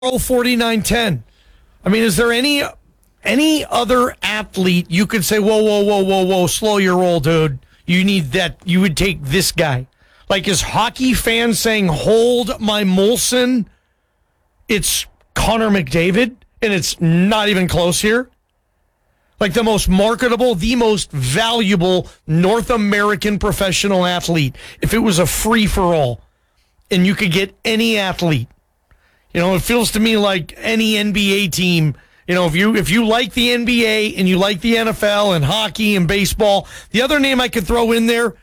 4910. I mean, is there any other athlete you could say, whoa, slow your roll, dude. You need that. You would take this guy. Like, is hockey fans saying, hold my Molson? It's Connor McDavid, and it's not even close here. Like, the most marketable, the most valuable North American professional athlete. If it was a free-for-all and you could get any athlete, it feels to me like any NBA team. If you like the NBA and you like the NFL and hockey and baseball, the other name I could throw in there,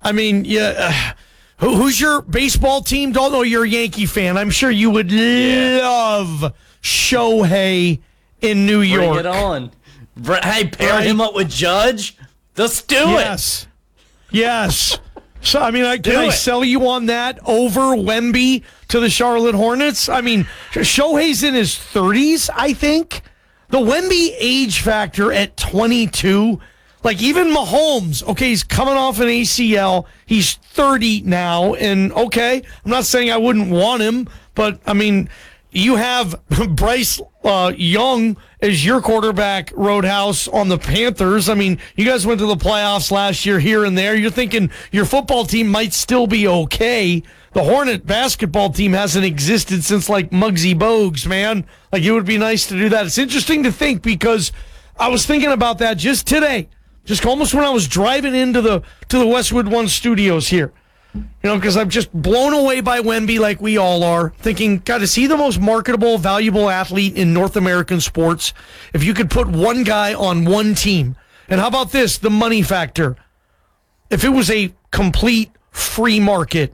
who's your baseball team? Don't know you're a Yankee fan. I'm sure you would love Shohei in New York. Bring it on. Hey, pair him up with Judge. Let's do it. Yes. So, can I sell you on that over Wemby to the Charlotte Hornets? Shohei's in his 30s, I think. The Wemby age factor at 22, like even Mahomes, okay, he's coming off an ACL. He's 30 now, and okay, I'm not saying I wouldn't want him, but, you have Bryce Young as your quarterback, Roadhouse, on the Panthers. You guys went to the playoffs last year here and there. You're thinking your football team might still be okay. The Hornet basketball team hasn't existed since, like, Muggsy Bogues, man. Like, it would be nice to do that. It's interesting to think because I was thinking about that just today, just almost when I was driving into the Westwood One studios here. Because I'm just blown away by Wemby like we all are, thinking, God, is he the most marketable, valuable athlete in North American sports? If you could put one guy on one team. And how about this, the money factor? If it was a complete free market,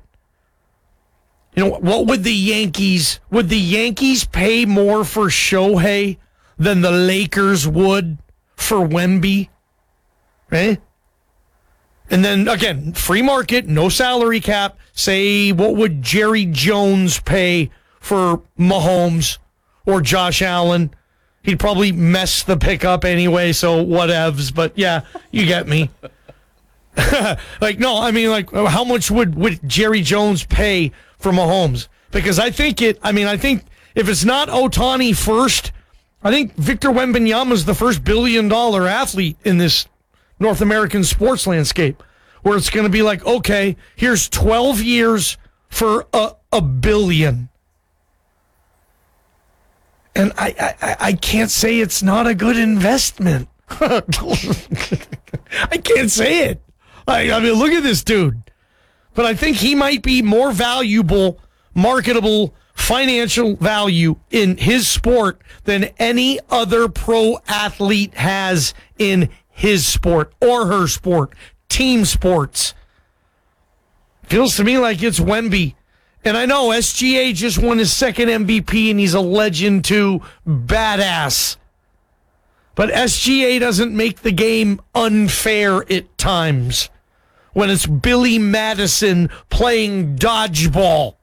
what would the Yankees pay more for Shohei than the Lakers would for Wemby? Right? And then, again, free market, no salary cap. Say, what would Jerry Jones pay for Mahomes or Josh Allen? He'd probably mess the pick up anyway, so whatevs. But, yeah, you get me. How much would Jerry Jones pay for Mahomes? Because I think if it's not Ohtani first, I think Victor Wembanyama is the first billion-dollar athlete in this North American sports landscape, where it's going to be like, okay, here's 12 years for a billion. And I can't say it's not a good investment. I can't say it. Look at this dude. But I think he might be more valuable, marketable, financial value in his sport than any other pro athlete has in his sport or her sport, team sports. Feels to me like it's Wemby. And I know SGA just won his second MVP and he's a legend too, badass. But SGA doesn't make the game unfair at times when it's Billy Madison playing dodgeball.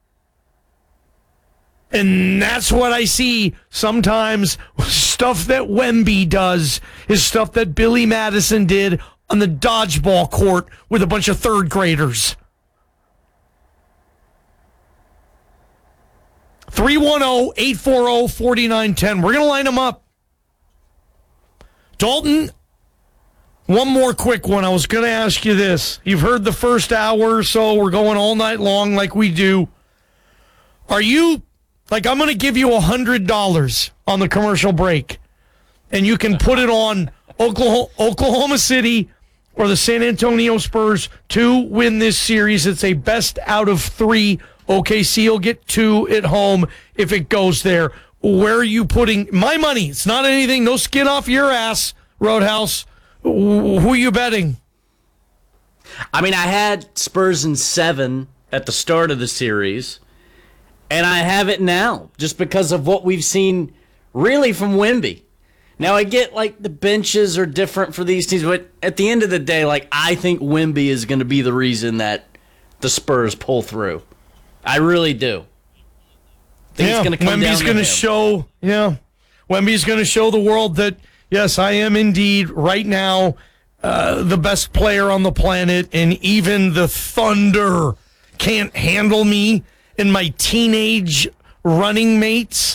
And that's what I see sometimes. Stuff that Wemby does is stuff that Billy Madison did on the dodgeball court with a bunch of third graders. 310-840-4910. We're going to line them up. Dalton, one more quick one. I was going to ask you this. You've heard the first hour or so. We're going all night long like we do. Are you... I'm going to give you $100 on the commercial break, and you can put it on Oklahoma City or the San Antonio Spurs to win this series. It's a best out of 3. OKC will get 2 at home if it goes there. Where are you putting my money? It's not anything, no skin off your ass, Roadhouse. Who are you betting? I had Spurs in 7 at the start of the series. And I have it now, just because of what we've seen, really, from Wemby. Now, I get, the benches are different for these teams, but at the end of the day, I think Wemby is going to be the reason that the Spurs pull through. I really do. I think it's going to come down to him. Wemby's going to show the world that, yes, I am indeed, right now, the best player on the planet, and even the Thunder can't handle me in my teenage running mates